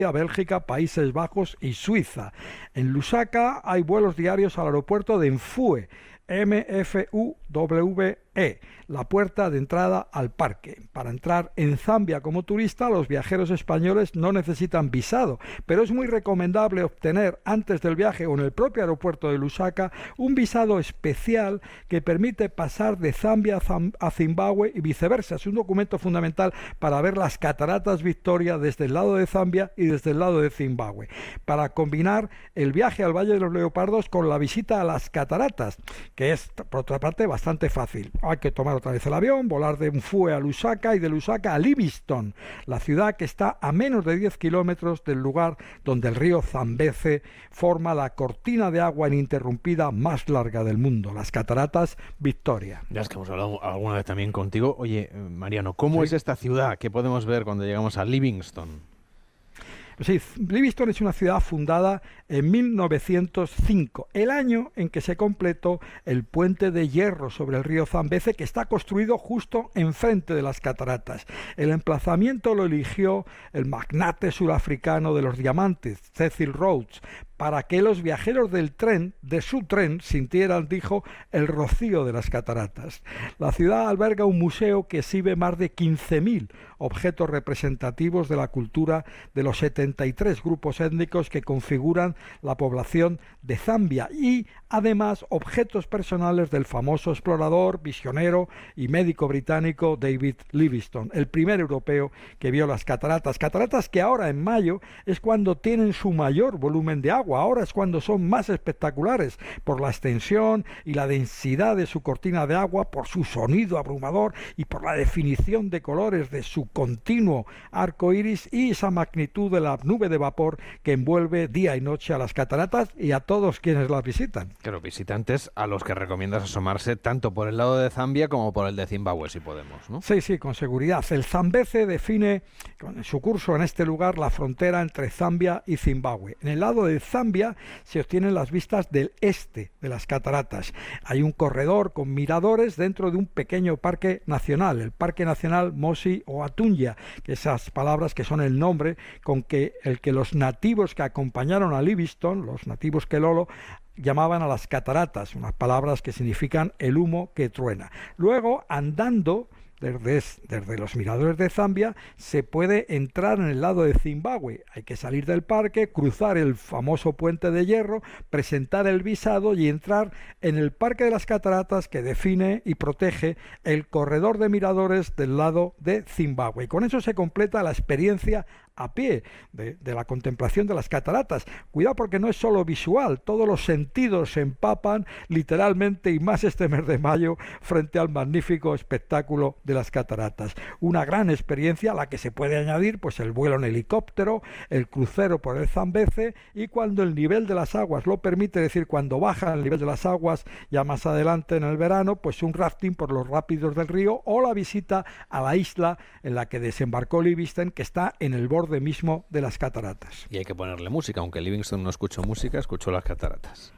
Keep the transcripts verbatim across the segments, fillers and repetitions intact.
Bélgica, Países Bajos y Suiza. En Lusaka hay vuelos diarios al aeropuerto de Mfue, M F U W E, la puerta de entrada al parque. Para entrar en Zambia como turista, los viajeros españoles no necesitan visado, pero es muy recomendable obtener antes del viaje o en el propio aeropuerto de Lusaka un visado especial que permite pasar de Zambia a Zimbabue y viceversa. Es un documento fundamental para ver las cataratas Victoria desde el lado de Zambia y desde el lado de Zimbabue, para combinar el viaje al Valle de los Leopardos con la visita a las cataratas, que es, por otra parte, bastante fácil. Hay que tomar otra vez el avión, volar de Mfue a Lusaka y de Lusaka a Livingstone, la ciudad que está a menos de diez kilómetros del lugar donde el río Zambeze forma la cortina de agua ininterrumpida más larga del mundo, las cataratas Victoria. Ya es que hemos hablado alguna vez también contigo. Oye, Mariano, ¿cómo sí. es esta ciudad? ¿Qué podemos ver cuando llegamos a Livingstone? Sí, Livingstone es una ciudad fundada en mil novecientos cinco, el año en que se completó el puente de hierro sobre el río Zambeze, que está construido justo enfrente de las cataratas. El emplazamiento lo eligió el magnate surafricano de los diamantes, Cecil Rhodes, para que los viajeros del tren, de su tren, sintieran, dijo, el rocío de las cataratas. La ciudad alberga un museo que exhibe más de quince mil objetos representativos de la cultura de los setenta y tres grupos étnicos que configuran la población de Zambia y, además, objetos personales del famoso explorador, visionero y médico británico David Livingstone, el primer europeo que vio las cataratas. Cataratas que ahora, en mayo, es cuando tienen su mayor volumen de agua. Ahora es cuando son más espectaculares por la extensión y la densidad de su cortina de agua, por su sonido abrumador y por la definición de colores de su continuo arco iris y esa magnitud de la nube de vapor que envuelve día y noche a las cataratas y a todos quienes las visitan. Claro, visitantes a los que recomiendas asomarse tanto por el lado de Zambia como por el de Zimbabue, si podemos, ¿no? Sí, sí, con seguridad. El Zambeze define con su curso en este lugar la frontera entre Zambia y Zimbabue. En el lado de Zambia se obtienen las vistas del este de las cataratas. Hay un corredor con miradores dentro de un pequeño parque nacional, el Parque Nacional Mosi Oatunja, que esas palabras que son el nombre con que el que los nativos que acompañaron a Livingstone, los nativos Kelolo, llamaban a las cataratas, unas palabras que significan el humo que truena. Luego, andando Desde, desde los miradores de Zambia se puede entrar en el lado de Zimbabue. Hay que salir del parque, cruzar el famoso puente de hierro, presentar el visado y entrar en el Parque de las Cataratas, que define y protege el corredor de miradores del lado de Zimbabue. Y con eso se completa la experiencia a pie de, de la contemplación de las cataratas. Cuidado, porque no es solo visual, todos los sentidos se empapan literalmente, y más este mes de mayo, frente al magnífico espectáculo de las cataratas. Una gran experiencia a la que se puede añadir pues el vuelo en helicóptero, el crucero por el Zambeze, y cuando el nivel de las aguas lo permite, es decir, cuando baja el nivel de las aguas ya más adelante en el verano, pues un rafting por los rápidos del río o la visita a la isla en la que desembarcó Livingstone, que está en el borde mismo de las cataratas. Y hay que ponerle música, aunque Livingstone no escuchó música, escuchó las cataratas.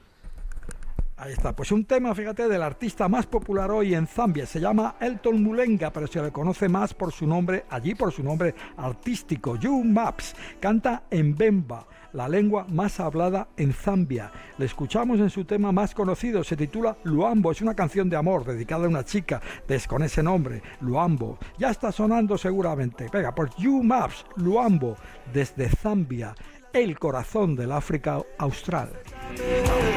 Ahí está, pues un tema, fíjate, del artista más popular hoy en Zambia. Se llama Elton Mulenga, pero se le conoce más por su nombre, allí por su nombre artístico, You Maps. Canta en Bemba, la lengua más hablada en Zambia. Le escuchamos en su tema más conocido, se titula Luambo. Es una canción de amor dedicada a una chica des, con ese nombre, Luambo. Ya está sonando seguramente. Venga, pues You Maps, Luambo, desde Zambia, el corazón del África Austral.